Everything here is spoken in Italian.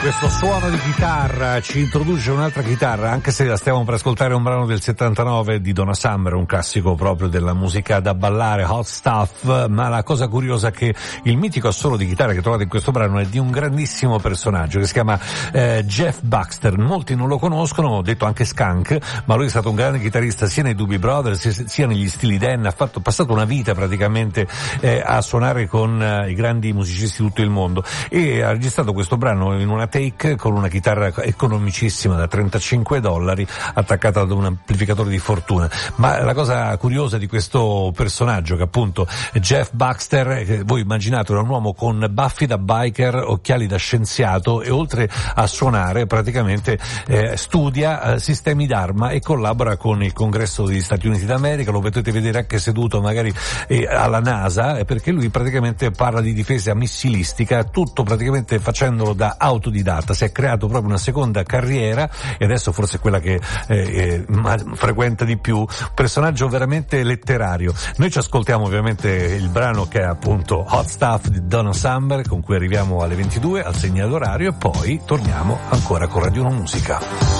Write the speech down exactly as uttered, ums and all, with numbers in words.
Questo suono di chitarra ci introduce un'altra chitarra, anche se la stiamo per ascoltare un brano del settantanove di Donna Summer, un classico proprio della musica da ballare, Hot Stuff, ma la cosa curiosa è che il mitico assolo di chitarra che trovate in questo brano è di un grandissimo personaggio che si chiama eh, Jeff Baxter. Molti non lo conoscono, ho detto anche Skunk, ma lui è stato un grande chitarrista sia nei Doobie Brothers sia negli Steely Dan, ha fatto, passato una vita praticamente eh, a suonare con eh, i grandi musicisti di tutto il mondo e ha registrato questo brano in una take con una chitarra economicissima da trentacinque dollari attaccata ad un amplificatore di fortuna. Ma la cosa curiosa di questo personaggio, che appunto Jeff Baxter, che voi immaginate, era un uomo con baffi da biker, occhiali da scienziato e oltre a suonare praticamente eh, studia eh, sistemi d'arma e collabora con il Congresso degli Stati Uniti d'America. Lo potete vedere anche seduto magari eh, alla NASA, eh, perché lui praticamente parla di difesa missilistica, tutto praticamente facendolo da autodidatta. Si è creato proprio una seconda carriera e adesso forse è quella che eh, eh, frequenta di più, personaggio veramente letterario. Noi ci ascoltiamo ovviamente il brano che è appunto Hot Stuff di Donna Summer, con cui arriviamo alle ventidue al segnale orario, e poi torniamo ancora con Radio Uno Musica.